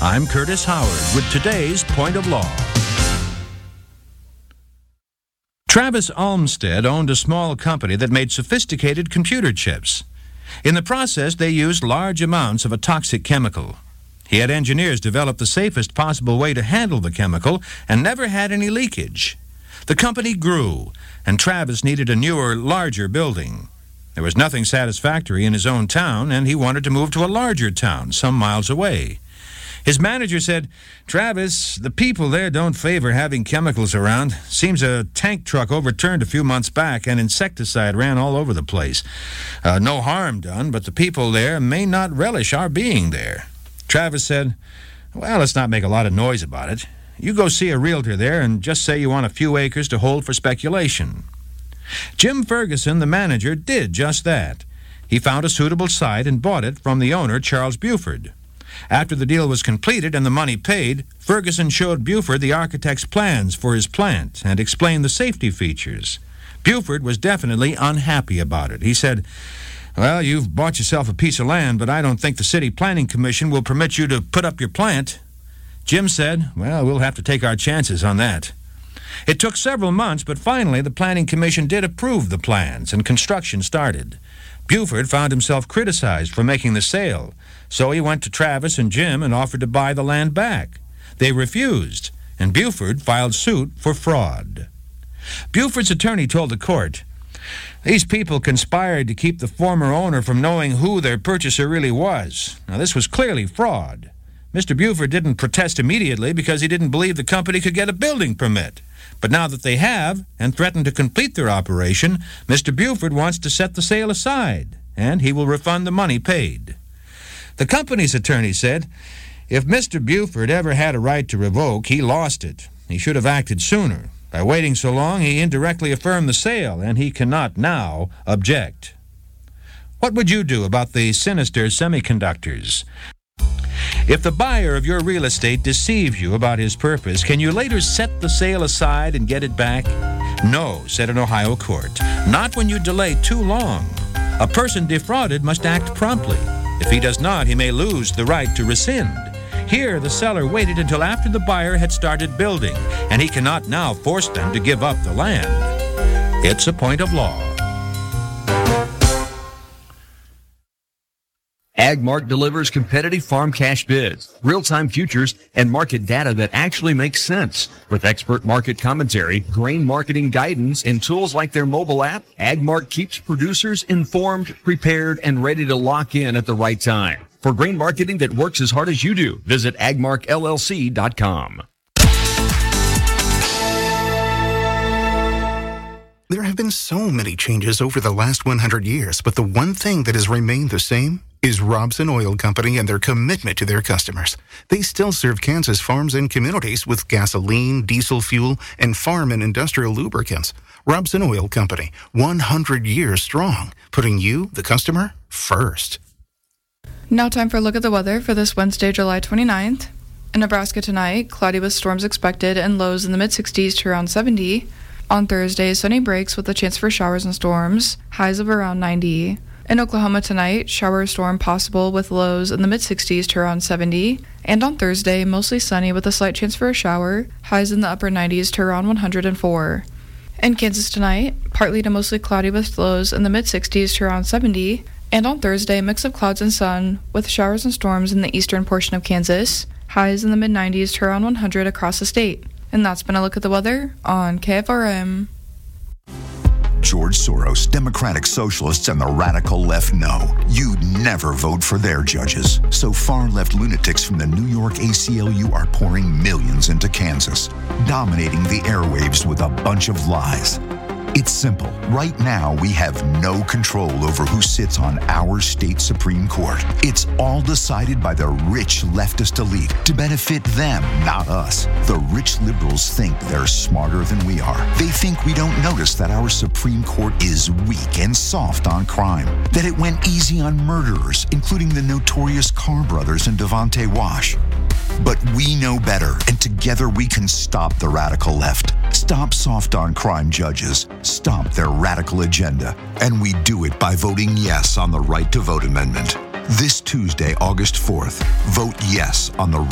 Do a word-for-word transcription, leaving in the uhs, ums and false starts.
I'm Curtis Howard with today's Point of Law. Travis Olmsted owned a small company that made sophisticated computer chips. In the process, they used large amounts of a toxic chemical. He had engineers develop the safest possible way to handle the chemical and never had any leakage. The company grew, and Travis needed a newer, larger building. There was nothing satisfactory in his own town, and he wanted to move to a larger town some miles away. His manager said, "Travis, the people there don't favor having chemicals around. Seems a tank truck overturned a few months back and insecticide ran all over the place. Uh, no harm done, but the people there may not relish our being there." Travis said, "Well, let's not make a lot of noise about it. You go see a realtor there and just say you want a few acres to hold for speculation." Jim Ferguson, the manager, did just that. He found a suitable site and bought it from the owner, Charles Buford. After the deal was completed and the money paid, Ferguson showed Buford the architect's plans for his plant and explained the safety features. Buford was definitely unhappy about it. He said, "Well, you've bought yourself a piece of land, but I don't think the City Planning Commission will permit you to put up your plant." Jim said, "Well, we'll have to take our chances on that." It took several months, but finally the Planning Commission did approve the plans, and construction started. Buford found himself criticized for making the sale, so he went to Travis and Jim and offered to buy the land back. They refused, and Buford filed suit for fraud. Buford's attorney told the court, "These people conspired to keep the former owner from knowing who their purchaser really was. Now, this was clearly fraud. Mister Buford didn't protest immediately because he didn't believe the company could get a building permit. But now that they have, and threaten to complete their operation, Mister Buford wants to set the sale aside, and he will refund the money paid." The company's attorney said, "If Mister Buford ever had a right to revoke, he lost it. He should have acted sooner. By waiting so long, he indirectly affirmed the sale, and he cannot now object." What would you do about the sinister semiconductors? If the buyer of your real estate deceives you about his purpose, can you later set the sale aside and get it back? No, said an Ohio court. Not when you delay too long. A person defrauded must act promptly. If he does not, he may lose the right to rescind. Here, the seller waited until after the buyer had started building, and he cannot now force them to give up the land. It's a point of law. AgMark delivers competitive farm cash bids, real-time futures, and market data that actually makes sense. With expert market commentary, grain marketing guidance, and tools like their mobile app, AgMark keeps producers informed, prepared, and ready to lock in at the right time. For grain marketing that works as hard as you do, visit agmark L L C dot com. There have been so many changes over the last one hundred years, but the one thing that has remained the same is Robson Oil Company and their commitment to their customers. They still serve Kansas farms and communities with gasoline, diesel fuel, and farm and industrial lubricants. Robson Oil Company, one hundred years strong, putting you, the customer, first. Now time for a look at the weather for this Wednesday, July twenty-ninth. In Nebraska tonight, cloudy with storms expected and lows in the mid-sixties to around seventy. On Thursday, sunny breaks with a chance for showers and storms, highs of around ninety. In Oklahoma tonight, shower or storm possible with lows in the mid-sixties to around seventy. And on Thursday, mostly sunny with a slight chance for a shower, highs in the upper nineties to around one hundred four. In Kansas tonight, partly to mostly cloudy with lows in the mid-sixties to around seventy. And on Thursday, a mix of clouds and sun with showers and storms in the eastern portion of Kansas, highs in the mid-nineties to around one hundred across the state. And that's been a look at the weather on K F R M. George Soros, Democratic Socialists, and the radical left know you'd never vote for their judges. So far-left lunatics from the New York A C L U are pouring millions into Kansas, dominating the airwaves with a bunch of lies. It's simple. Right now, we have no control over who sits on our state Supreme Court. It's all decided by the rich leftist elite to benefit them, not us. The rich liberals think they're smarter than we are. They think we don't notice that our Supreme Court is weak and soft on crime, that it went easy on murderers, including the notorious Carr brothers and Devonte Wash. But we know better, and together we can stop the radical left. Stop soft on crime judges. Stop their radical agenda. And we do it by voting yes on the Right to Vote Amendment. This Tuesday, August fourth, vote yes on the